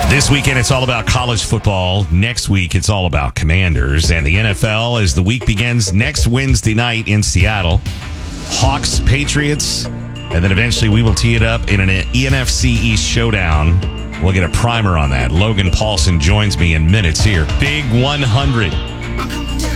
This weekend, it's all about college football. Next week, it's all about Commanders. And the NFL, as the week begins next Wednesday night in Seattle. Hawks, Patriots, and then eventually we will tee it up in an NFC East showdown. We'll get a primer on that. Logan Paulson joins me in minutes here. Big 100.